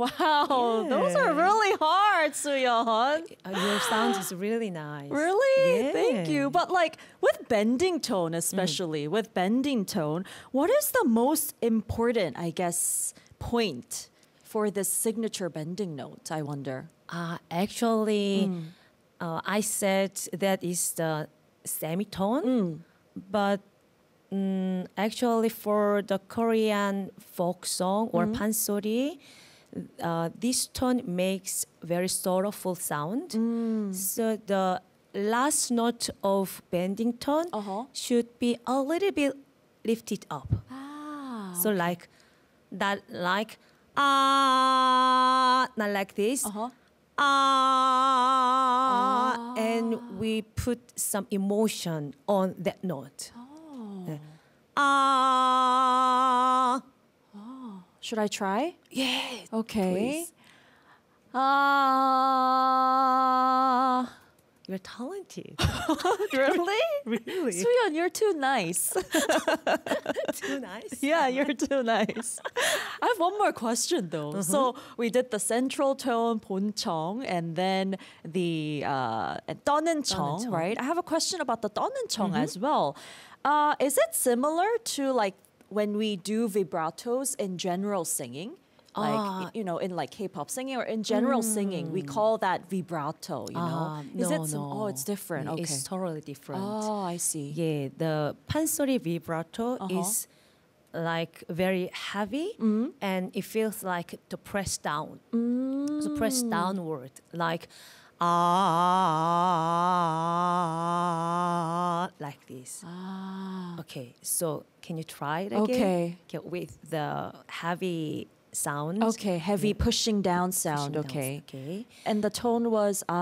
Wow, those are really hard, Suyeon. Your sound is really nice. Really? Yeah. Thank you. But like with bending tone, especially with bending tone, what is the most important, I guess, point for this signature bending note, I wonder? Actually, I said that is the semitone, but actually for the Korean folk song or pansori, this tone makes very sorrowful sound. So the last note of bending tone should be a little bit lifted up. Ah. So like that, like not like this. And we put some emotion on that note. Should I try? Yeah. Okay. Please. Ah. You're talented. Really? Really? Suyeon, you're too nice. Too nice. Yeah, you're too nice. I have one more question though. So we did the central tone, 본청, and then the 떠는 청, right? I have a question about the 떠는 청 as well. Is it similar to like when we do vibratos in general singing? Like, you know, in like K-pop singing or in general singing, we call that vibrato, you know? Is no, it no. Oh, it's different. Okay. It's totally different. Oh, I see. Yeah, the pansori vibrato is like very heavy and it feels like to press down. So press downward, like like this. Okay, so can you try it again? Okay. With the heavy sound. Okay, heavy pushing down sound. Pushing down, Okay. okay. And the tone was